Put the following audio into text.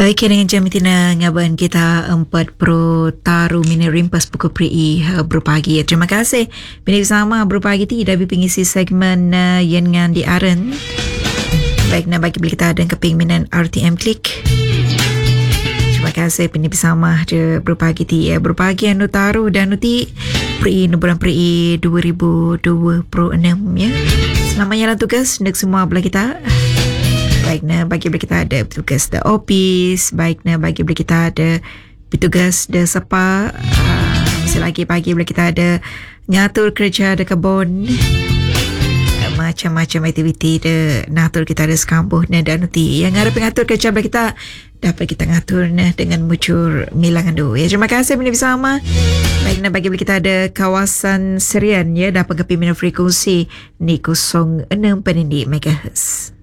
Baik, dengan jam tina ngaban kita 40 taru mini rimpas pukul pri berpagi. Terima kasih. Bini bersama berpagi ti dah pengisi segmen yang ngan di Aren. Baik, nak bagi kita dan kepingminan RTM Klik. Terima kasih bini bersama de berpagi ti berpagi anu taru dan nuti pri bulan pri 2026 ya. Selamat jalan tugas untuk semua belah kita. Baiknya bagi kita ada petugas di office, baiknya bagi kita ada petugas di sepa, masih lagi bagi kita ada ngatur kerja di kebun, macam-macam aktiviti di ngatur kita ada sekampuh dan nanti yang ada pengatur kerja kita dapat kita ngatur dengan muncul milangan tu. Ya, terima kasih bini bersama. Baiknya bagi kita ada kawasan Serian ya dapat kepimpinan frekuensi ni 06.2 MHz.